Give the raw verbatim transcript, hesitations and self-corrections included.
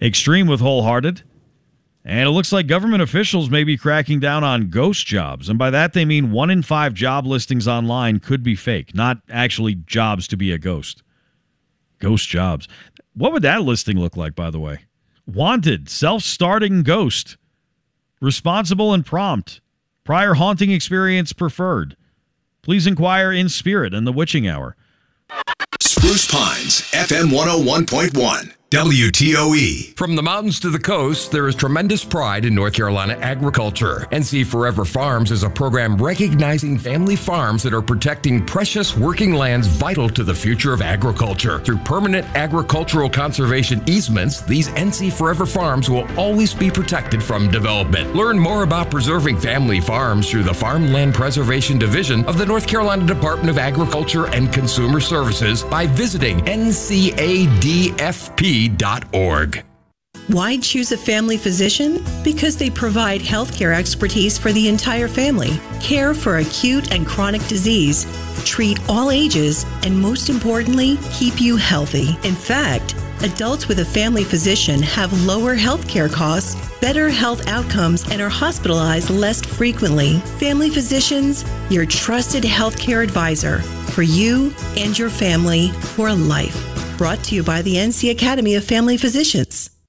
Extreme with Wholehearted. And it looks like government officials may be cracking down on ghost jobs. And by that, they mean one in five job listings online could be fake, not actually jobs to be a ghost. Ghost jobs. What would that listing look like, by the way? Wanted, self-starting ghost. Responsible and prompt. Prior haunting experience preferred. Please inquire in spirit in the witching hour. Spruce Pines, F M one oh one point one. W T O E. From the mountains to the coast, there is tremendous pride in North Carolina agriculture. N C Forever Farms is a program recognizing family farms that are protecting precious working lands vital to the future of agriculture. Through permanent agricultural conservation easements, these N C Forever Farms will always be protected from development. Learn more about preserving family farms through the Farmland Preservation Division of the North Carolina Department of Agriculture and Consumer Services by visiting N C A D F P dot org. Why choose a family physician? Because they provide healthcare expertise for the entire family, care for acute and chronic disease, treat all ages, and most importantly, keep you healthy. In fact, adults with a family physician have lower healthcare costs, better health outcomes, and are hospitalized less frequently. Family Physicians, your trusted healthcare advisor for you and your family for life. Brought to you by the N C Academy of Family Physicians.